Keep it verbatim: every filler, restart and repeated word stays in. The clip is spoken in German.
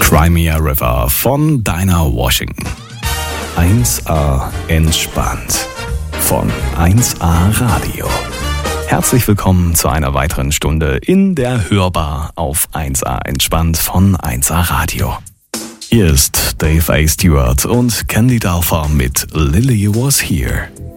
Crimea River von Dinah Washington. eins a entspannt von eins a Radio. Herzlich willkommen zu einer weiteren Stunde in der Hörbar auf eins a entspannt von eins a Radio. Hier ist Dave A. Stewart und Candy Dalfa mit Lily Was Here.